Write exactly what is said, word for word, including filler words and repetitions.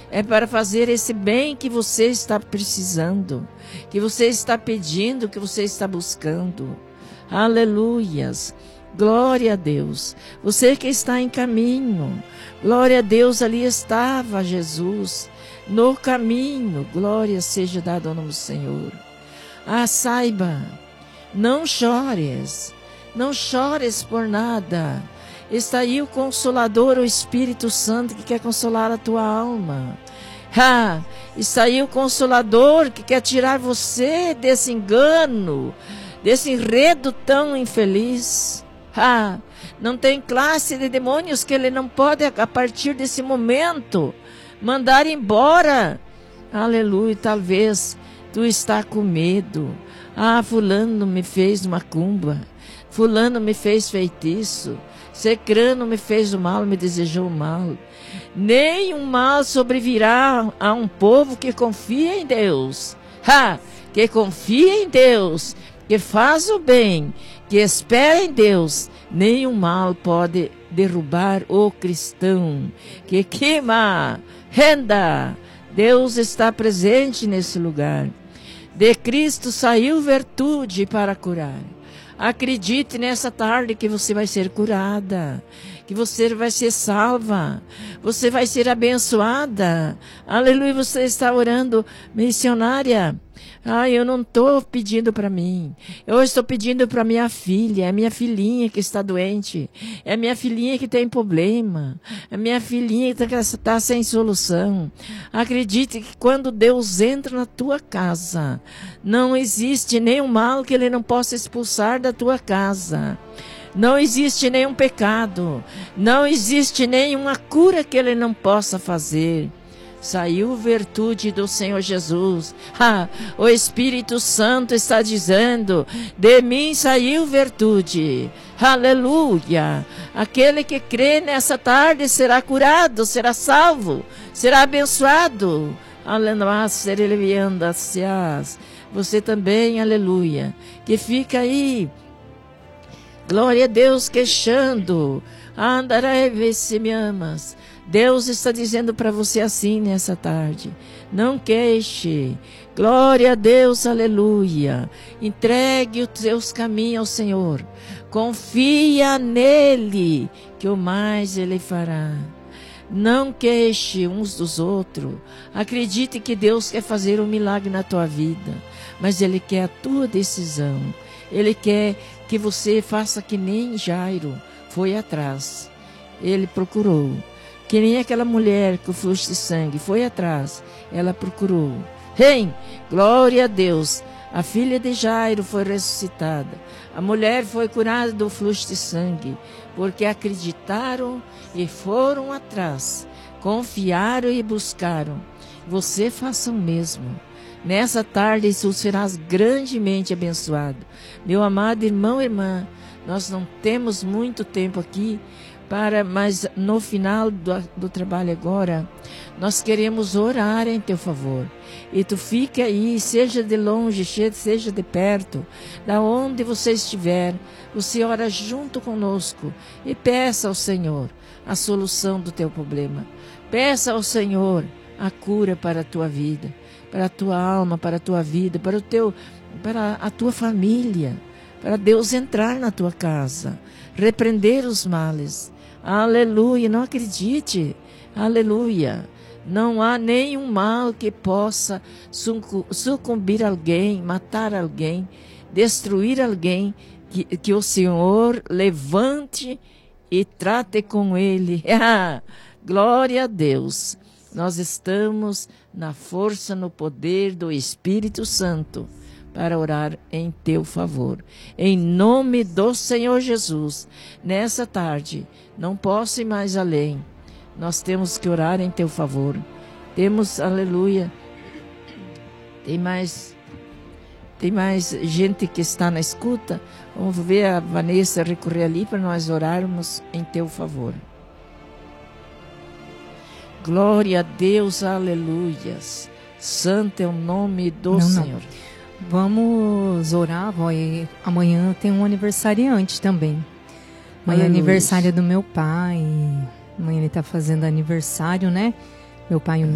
É para fazer esse bem que você está precisando, que você está pedindo, que você está buscando. Aleluias. Glória a Deus. Você que está em caminho. Glória a Deus, ali estava Jesus. No caminho. Glória seja dada ao nome do Senhor. Ah, saiba. Não chores. Não chores por nada. Está aí o Consolador, o Espírito Santo, que quer consolar a tua alma. Ah, está aí o Consolador, que quer tirar você desse engano, desse enredo tão infeliz. Ah, não tem classe de demônios que ele não pode, a partir desse momento, mandar embora. Aleluia, talvez tu está com medo. Ah, fulano me fez macumba. Fulano me fez feitiço. Cicrano me fez o mal, me desejou o mal. Nenhum mal sobrevirá a um povo que confia em Deus. Ha! Que confia em Deus, que faz o bem, que espera em Deus. Nenhum mal pode derrubar o cristão. Que queima, renda. Deus está presente nesse lugar. De Cristo saiu virtude para curar. Acredite nessa tarde que você vai ser curada, que você vai ser salva, você vai ser abençoada. Aleluia, você está orando, missionária. Ah, eu não estou pedindo para mim. Eu estou pedindo para minha filha. É minha filhinha que está doente. É minha filhinha que tem problema. É minha filhinha que está sem solução. Acredite que quando Deus entra na tua casa, não existe nenhum mal que Ele não possa expulsar da tua casa. Não existe nenhum pecado. Não existe nenhuma cura que Ele não possa fazer. Saiu virtude do Senhor Jesus. Ah, o Espírito Santo está dizendo: de mim saiu virtude. Aleluia. Aquele que crê nessa tarde será curado, será salvo, será abençoado. Aleluia. Você também, aleluia. Que fica aí, glória a Deus, queixando. Andarei se me amas. Deus está dizendo para você assim nessa tarde: não queixe. Glória a Deus, aleluia. Entregue os seus caminhos ao Senhor. Confia nele, que o mais Ele fará. Não queixe uns dos outros. Acredite que Deus quer fazer um milagre na tua vida, mas Ele quer a tua decisão. Ele quer que você faça que nem Jairo foi atrás. Ele procurou. Que nem aquela mulher com o fluxo de sangue foi atrás, ela procurou. Hein? Glória a Deus. A filha de Jairo foi ressuscitada. A mulher foi curada do fluxo de sangue, porque acreditaram e foram atrás. Confiaram e buscaram. Você faça o mesmo. Nessa tarde, tu serás grandemente abençoado. Meu amado irmão e irmã, nós não temos muito tempo aqui, Para, mas no final do, do trabalho agora, nós queremos orar em teu favor. E tu fica aí, seja de longe, seja de perto, da onde você estiver, você ora junto conosco e peça ao Senhor a solução do teu problema. Peça ao Senhor a cura para a tua vida, para a tua alma, para a tua vida, para o teu, para a tua família, para Deus entrar na tua casa, repreender os males. Aleluia, não acredite, aleluia, não há nenhum mal que possa sucumbir alguém, matar alguém, destruir alguém, que, que o Senhor levante e trate com ele. Ah, glória a Deus, nós estamos na força, no poder do Espírito Santo, para orar em teu favor. Em nome do Senhor Jesus, nessa tarde, não posso ir mais além. Nós temos que orar em teu favor. Temos, aleluia, tem mais, tem mais gente que está na escuta. Vamos ver a Vanessa recorrer ali para nós orarmos em teu favor. Glória a Deus, aleluias. Santo é o nome do não, Senhor. Não. Vamos orar, vó. Amanhã tem um aniversariante também. Amanhã é aniversário do meu pai. Amanhã ele está fazendo aniversário, né? Meu pai